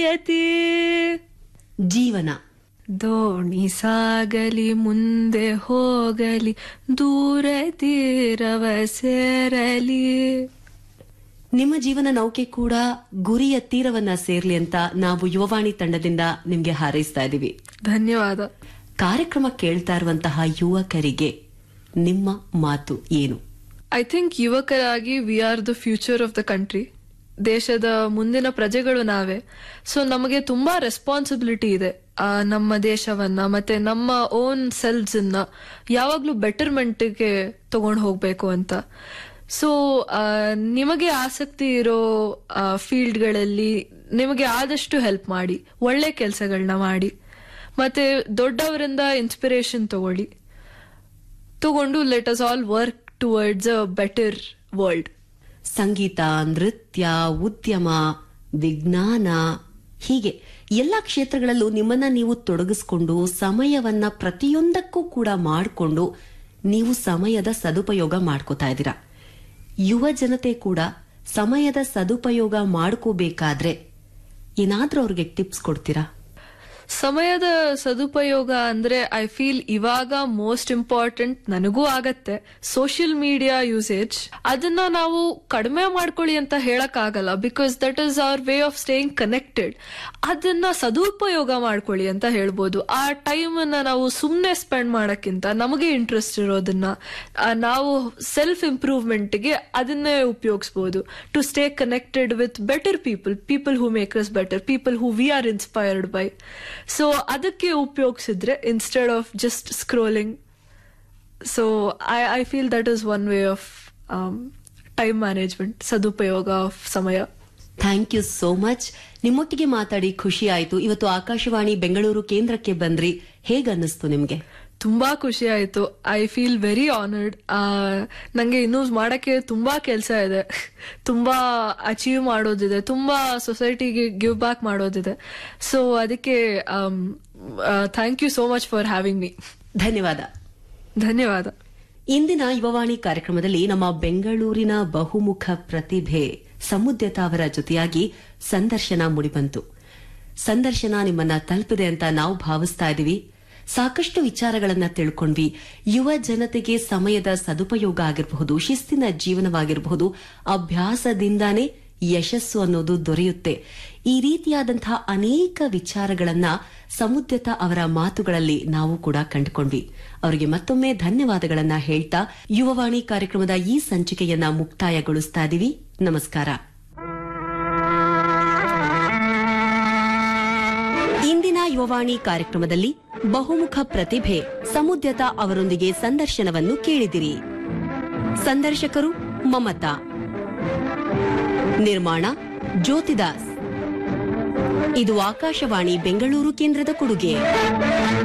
ಜೀವನ ದೋಣಿ ಸಾಗಲಿ ಮುಂದೆ ಹೋಗಲಿ ದೂರ ತೀರವ ಸೇರಲಿ. ನಿಮ್ಮ ಜೀವನ ನೌಕೆ ಕೂಡ ಗುರಿಯ ತೀರವನ್ನ ಸೇರ್ಲಿ ಅಂತ ನಾವು ಯುವವಾಣಿ ತಂಡದಿಂದ ನಿಮ್ಗೆ ಹಾರೈಸ್ತಾ ಇದೀವಿ. ಧನ್ಯವಾದ. ಕಾರ್ಯಕ್ರಮ ಕೇಳ್ತಾ ಇರುವಂತಹ ಯುವಕರಿಗೆ ನಿಮ್ಮ ಮಾತು ಏನು? I think ಯುವಕರಾಗಿ we are the future of the country. ದೇಶದ ಮುಂದಿನ ಪ್ರಜೆಗಳು ನಾವೇ. ಸೊ ನಮಗೆ ತುಂಬಾ ರೆಸ್ಪಾನ್ಸಿಬಿಲಿಟಿ ಇದೆ ನಮ್ಮ ದೇಶವನ್ನ ಮತ್ತೆ ನಮ್ಮ ಓನ್ ಸೆಲ್ಸ್ ಅನ್ನ ಯಾವಾಗ್ಲೂ ಬೆಟರ್ಮೆಂಟ್ಗೆ ತಗೊಂಡು ಹೋಗ್ಬೇಕು ಅಂತ. ಸೊ ನಿಮಗೆ ಆಸಕ್ತಿ ಇರೋ ಫೀಲ್ಡ್ಗಳಲ್ಲಿ ನಿಮಗೆ ಆದಷ್ಟು ಹೆಲ್ಪ್ ಮಾಡಿ, ಒಳ್ಳೆ ಕೆಲಸಗಳನ್ನ ಮಾಡಿ, ಮತ್ತೆ ದೊಡ್ಡವರಿಂದ ಇನ್ಸ್ಪಿರೇಷನ್ ತಗೊಂಡು let us all work towards a better world. ಸಂಗೀತ, ನೃತ್ಯ, ಉದ್ಯಮ, ವಿಜ್ಞಾನ ಹೀಗೆ ಎಲ್ಲಾ ಕ್ಷೇತ್ರಗಳಲ್ಲೂ ನಿಮ್ಮನ್ನ ನೀವು ತೊಡಗಿಸಿಕೊಂಡು ಸಮಯವನ್ನ ಪ್ರತಿಯೊಂದಕ್ಕೂ ಕೂಡ ಮಾಡಿಕೊಂಡು ನೀವು ಸಮಯದ ಸದುಪಯೋಗ ಮಾಡ್ಕೋತಾ ಇದ್ದೀರಾ. ಯುವ ಜನತೆ ಕೂಡ ಸಮಯದ ಸದುಪಯೋಗ ಮಾಡ್ಕೋಬೇಕಾದ್ರೆ ಏನಾದ್ರೂ ಅವ್ರಿಗೆ ಟಿಪ್ಸ್ ಕೊಡ್ತೀರಾ? ಸಮಯದ ಸದುಪಯೋಗ ಅಂದ್ರೆ ಐ ಫೀಲ್ ಇವಾಗ ಮೋಸ್ಟ್ ಇಂಪಾರ್ಟೆಂಟ್ ನನಗೂ ಆಗತ್ತೆ ಸೋಷಿಯಲ್ ಮೀಡಿಯಾ ಯೂಸೇಜ್. ಅದನ್ನ ನಾವು ಕಡಿಮೆ ಮಾಡ್ಕೊಳ್ಳಿ ಅಂತ ಹೇಳಕ್ ಆಗಲ್ಲ, because that is our way of staying connected. ಅದನ್ನ ಸದುಪಯೋಗ ಮಾಡ್ಕೊಳ್ಳಿ ಅಂತ ಹೇಳ್ಬೋದು. ಆ ಟೈಮ್ ಅನ್ನ ನಾವು ಸುಮ್ನೆ ಸ್ಪೆಂಡ್ ಮಾಡಕ್ಕಿಂತ ನಮಗೆ ಇಂಟ್ರೆಸ್ಟ್ ಇರೋದನ್ನ ನಾವು ಸೆಲ್ಫ್ ಇಂಪ್ರೂವ್ಮೆಂಟ್ಗೆ ಅದನ್ನೇ ಉಪಯೋಗಿಸಬಹುದು. To stay connected with better people who make us better, people who we are inspired by. So ಅದಕ್ಕೆ ಉಪಯೋಗಿಸಿದ್ರೆ instead of just scrolling. So I feel that is one way of time management, ಸದುಪಯೋಗ of ಸಮಯ. Thank you so much. ನಿಮ್ಮೊಟ್ಟಿಗೆ ಮಾತಾಡಿ ಖುಷಿ ಆಯ್ತು. ಇವತ್ತು ಆಕಾಶವಾಣಿ ಬೆಂಗಳೂರು ಕೇಂದ್ರಕ್ಕೆ ಬಂದ್ರಿ, ಹೇಗನ್ನಿಸ್ತು ನಿಮ್ಗೆ? ತುಂಬಾ ಖುಷಿ ಆಯ್ತು. I feel very honoured. ನಂಗೆ ಇನ್ನೂ ಮಾಡಕ್ಕೆ ತುಂಬಾ ಕೆಲಸ ಇದೆ, ತುಂಬಾ ಅಚೀವ್ ಮಾಡೋದಿದೆ, ತುಂಬಾ ಸೊಸೈಟಿಗೆ ಗಿವ್ ಬ್ಯಾಕ್ ಮಾಡೋದಿದೆ. ಸೊ ಅದಕ್ಕೆ thank you so much for having me. ಧನ್ಯವಾದ. ಧನ್ಯವಾದ. ಇಂದಿನ ಯುವವಾಣಿ ಕಾರ್ಯಕ್ರಮದಲ್ಲಿ ನಮ್ಮ ಬೆಂಗಳೂರಿನ ಬಹುಮುಖ ಪ್ರತಿಭೆ ಸಮುದ್ಯತಾ ಅವರ ಜೊತೆಯಾಗಿ ಸಂದರ್ಶನ ಮೂಡಿಬಂತು. ಸಂದರ್ಶನ ನಿಮ್ಮನ್ನ ತಲುಪಿದೆ ಅಂತ ನಾವು ಭಾವಿಸ್ತಾ ಇದೀವಿ. ಸಾಕಷ್ಟು ವಿಚಾರಗಳನ್ನ ತಿಳ್ಕೊಂಡ್ವಿ. ಯುವ ಜನತೆಗೆ ಸಮಯದ ಸದುಪಯೋಗ ಆಗಿರಬಹುದು, ಶಿಸ್ತಿನ ಜೀವನವಾಗಿರಬಹುದು, ಅಭ್ಯಾಸದಿಂದಾನೇ ಯಶಸ್ಸು ಅನ್ನೋದು ದೊರೆಯುತ್ತೆ. ಈ ರೀತಿಯಾದಂತಹ ಅನೇಕ ವಿಚಾರಗಳನ್ನ ಸಮುದ್ಯತಾ ಅವರ ಮಾತುಗಳಲ್ಲಿ ನಾವು ಕೂಡ ಕಂಡುಕೊಂಡ್ವಿ. ಅವರಿಗೆ ಮತ್ತೊಮ್ಮೆ ಧನ್ಯವಾದಗಳನ್ನ ಹೇಳ್ತಾ ಯುವವಾಣಿ ಕಾರ್ಯಕ್ರಮದ ಈ ಸಂಚಿಕೆಯನ್ನ ಮುಕ್ತಾಯಗೊಳಿಸ್ತಾ ಇದೀವಿ. ನಮಸ್ಕಾರ. ಇಂದಿನ ಯುವವಾಣಿ ಕಾರ್ಯಕ್ರಮದಲ್ಲಿ ಬಹುಮುಖ ಪ್ರತಿಭೆ ಸಮುದ್ಯತಾ ಅವರೊಂದಿಗೆ ಸಂದರ್ಶನವನ್ನು ಕೇಳಿದಿರಿ. ಸಂದರ್ಶಕರು ಮಮತಾ, ನಿರ್ಮಾಣ ಜ್ಯೋತಿದಾಸ್. ಇದು ಆಕಾಶವಾಣಿ ಬೆಂಗಳೂರು ಕೇಂದ್ರದ ಕೊಡುಗೆ.